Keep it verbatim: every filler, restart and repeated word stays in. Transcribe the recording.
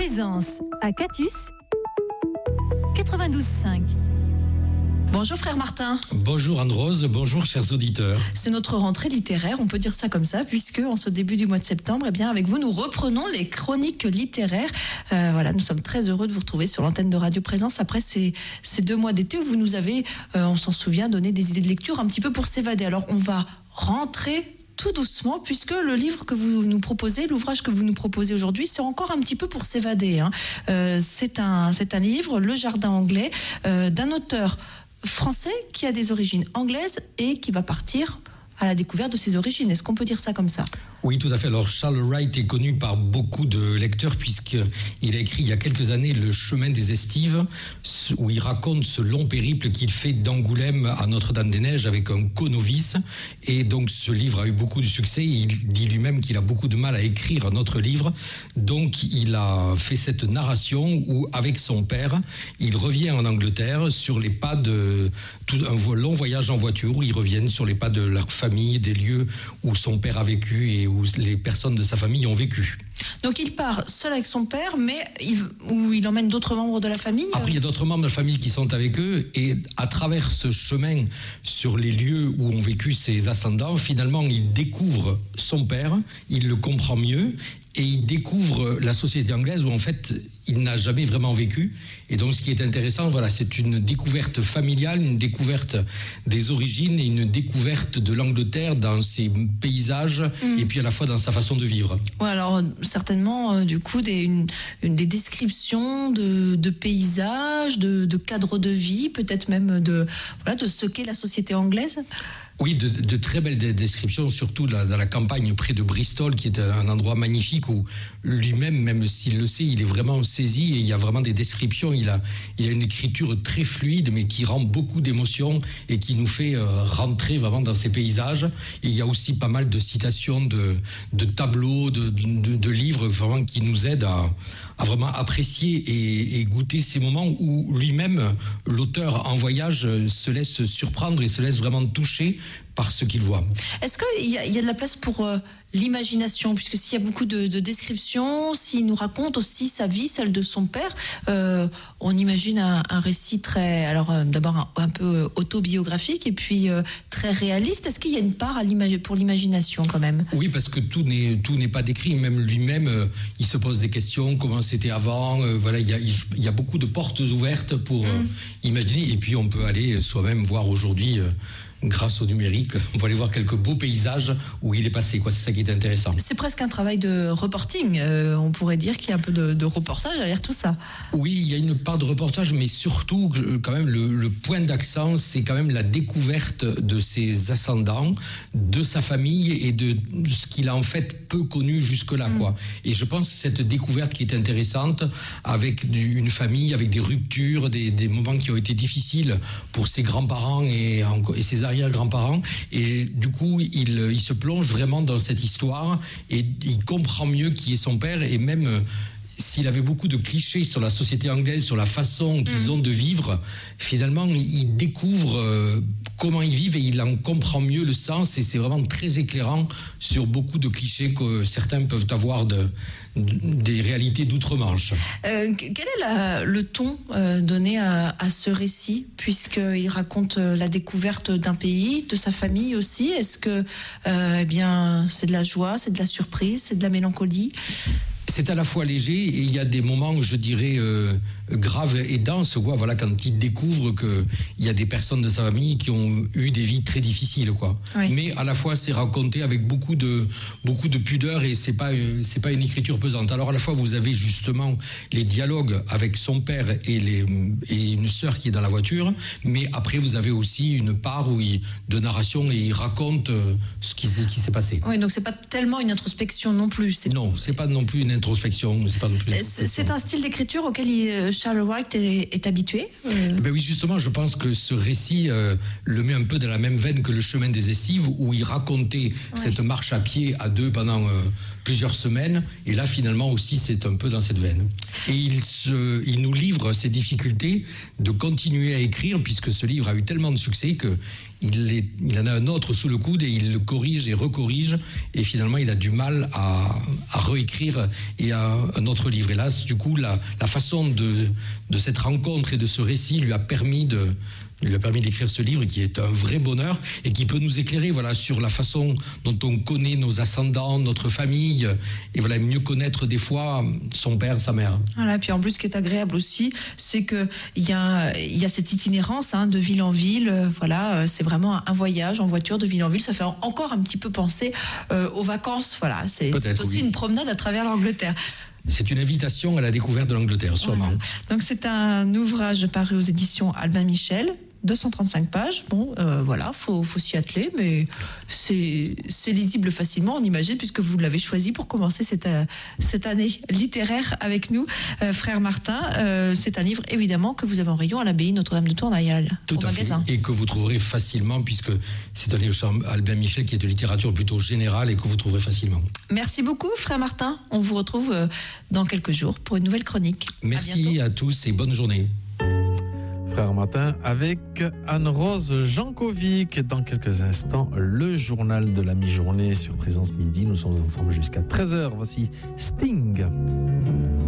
Plaisance, à Catus, quatre-vingt-douze cinq. Bonjour frère Martin. Bonjour Anne-Rose, bonjour chers auditeurs. C'est notre rentrée littéraire, on peut dire ça comme ça, puisque en ce début du mois de septembre, eh bien, avec vous, nous reprenons les chroniques littéraires. Euh, voilà, nous sommes très heureux de vous retrouver sur l'antenne de Radio Présence après ces, ces deux mois d'été où vous nous avez, euh, on s'en souvient, donné des idées de lecture un petit peu pour s'évader. Alors on va rentrer tout doucement, puisque le livre que vous nous proposez, l'ouvrage que vous nous proposez aujourd'hui, c'est encore un petit peu pour s'évader. Hein. Euh, c'est un, c'est un livre, Le Jardin anglais, euh, d'un auteur français qui a des origines anglaises et qui va partir à la découverte de ses origines. Est-ce qu'on peut dire ça comme ça ? Oui, tout à fait. Alors, Charles Wright est connu par beaucoup de lecteurs puisqu'il a écrit il y a quelques années Le Chemin des Estives, où il raconte ce long périple qu'il fait d'Angoulême à Notre-Dame-des-Neiges avec un co-novice. Et donc, ce livre a eu beaucoup de succès. Il dit lui-même qu'il a beaucoup de mal à écrire un autre livre. Donc, il a fait cette narration où, avec son père, il revient en Angleterre sur les pas de tout un long voyage en voiture où ils reviennent sur les pas de leur famille, des lieux où son père a vécu et où les personnes de sa famille ont vécu. Donc il part seul avec son père, mais il, où il emmène d'autres membres de la famille. Après, il y a d'autres membres de la famille qui sont avec eux, et à travers ce chemin sur les lieux où ont vécu ses ascendants, finalement, il découvre son père, il le comprend mieux, et il découvre la société anglaise où en fait il n'a jamais vraiment vécu. Et donc ce qui est intéressant, voilà, c'est une découverte familiale, une découverte des origines et une découverte de l'Angleterre dans ses paysages mmh. et puis à la fois dans sa façon de vivre. Ouais, alors certainement euh, du coup des, une, une, des descriptions de, de paysages, de, de cadres de vie, peut-être même de, voilà, de ce qu'est la société anglaise. Oui, de, de très belles descriptions, surtout dans la campagne près de Bristol, qui est un endroit magnifique où lui-même, même s'il le sait, il est vraiment saisi et il y a vraiment des descriptions. Il a, il a une écriture très fluide, mais qui rend beaucoup d'émotions et qui nous fait euh, rentrer vraiment dans ces paysages. Et il y a aussi pas mal de citations, de, de tableaux, de, de, de livres vraiment qui nous aident à, à vraiment apprécier et, et goûter ces moments où lui-même, l'auteur en voyage, se laisse surprendre et se laisse vraiment toucher par ce qu'il voit. Est-ce qu'il y a, il y a de la place pour euh, l'imagination, puisque s'il y a beaucoup de, de descriptions, s'il nous raconte aussi sa vie, celle de son père, euh, on imagine un, un récit très, alors euh, d'abord un, un peu autobiographique et puis euh, très réaliste. Est-ce qu'il y a une part à l'imag- pour l'imagination quand même ? Oui, parce que tout n'est tout n'est pas décrit. Même lui-même, euh, il se pose des questions. Comment c'était avant ? euh, Voilà, il y a il, il y a beaucoup de portes ouvertes pour euh, mmh. imaginer. Et puis on peut aller soi-même voir aujourd'hui. Euh, Grâce au numérique, on va aller voir quelques beaux paysages où il est passé, quoi. C'est ça qui est intéressant. C'est presque un travail de reporting. Euh, on pourrait dire qu'il y a un peu de, de reportage derrière tout ça. Oui, il y a une part de reportage, mais surtout, quand même, le, le point d'accent, c'est quand même la découverte de ses ascendants, de sa famille et de ce qu'il a en fait peu connu jusque-là, mmh. quoi. Et je pense que cette découverte qui est intéressante, avec du, une famille, avec des ruptures, des, des moments qui ont été difficiles pour ses grands-parents et, et ses arrière-grands-parents, et du coup il, il se plonge vraiment dans cette histoire et il comprend mieux qui est son père, et même euh, s'il avait beaucoup de clichés sur la société anglaise, sur la façon qu'ils mmh. ont de vivre, finalement il découvre euh, comment ils vivent et il en comprend mieux le sens, et c'est vraiment très éclairant sur beaucoup de clichés que certains peuvent avoir de, de, des réalités d'outre-Manche. Euh, quel est la, le ton euh, donné à, à ce récit, puisqu'il raconte euh, la découverte d'un pays, de sa famille aussi ? Est-ce que euh, eh bien, c'est de la joie, c'est de la surprise, c'est de la mélancolie ? C'est à la fois léger et il y a des moments, je dirais, euh, graves et denses, quoi. Voilà, quand il découvre qu'il y a des personnes de sa famille qui ont eu des vies très difficiles, quoi. Oui. Mais à la fois, c'est raconté avec beaucoup de, beaucoup de pudeur et c'est pas, c'est pas une écriture pesante. Alors à la fois, vous avez justement les dialogues avec son père et, les, et une sœur qui est dans la voiture, mais après, vous avez aussi une part où il, de narration et il raconte ce qui, ce qui s'est passé. Oui, donc c'est pas tellement une introspection non plus. C'est... Non, c'est pas non plus une introspection. C'est, pas non plus c'est un style d'écriture auquel il, Charles Wright est, est habitué euh... Ben oui, justement, je pense que ce récit euh, le met un peu dans la même veine que Le Chemin des Estives, où il racontait ouais. cette marche à pied à deux pendant euh, plusieurs semaines. Et là, finalement, aussi, c'est un peu dans cette veine. Et il, se, il nous livre ses difficultés de continuer à écrire, puisque ce livre a eu tellement de succès que il, est, il en a un autre sous le coude et il le corrige et recorrige. Et finalement, il a du mal à, à réécrire et à un autre livre. Et là, du coup, la, la façon de, de cette rencontre et de ce récit lui a permis de... Il lui a permis d'écrire ce livre qui est un vrai bonheur et qui peut nous éclairer voilà, sur la façon dont on connaît nos ascendants, notre famille, et voilà, mieux connaître des fois son père, sa mère. Voilà, puis en plus, ce qui est agréable aussi, c'est qu'il y a, y a cette itinérance hein, de ville en ville. Euh, voilà, c'est vraiment un voyage en voiture de ville en ville. Ça fait encore un petit peu penser euh, aux vacances. Voilà, c'est, c'est aussi oui. une promenade à travers l'Angleterre. C'est une invitation à la découverte de l'Angleterre, sûrement. Voilà. Donc c'est un ouvrage paru aux éditions Albin Michel. deux cent trente-cinq pages, bon, euh, voilà, faut, faut s'y atteler, mais c'est, c'est lisible facilement, on imagine, puisque vous l'avez choisi pour commencer cette, euh, cette année littéraire avec nous, euh, frère Martin. Euh, c'est un livre, évidemment, que vous avez en rayon à l'abbaye Notre-Dame de Tournaille, Tout au à magasin. Fait. Et que vous trouverez facilement, puisque c'est un livre chez Albin Michel qui est de littérature plutôt générale et que vous trouverez facilement. Merci beaucoup, frère Martin. On vous retrouve euh, dans quelques jours pour une nouvelle chronique. Merci à, à tous et bonne journée. Frère Martin avec Anne-Rose Jankovic. Dans quelques instants, le journal de la mi-journée sur Présence Midi. Nous sommes ensemble jusqu'à treize heures. Voici Sting.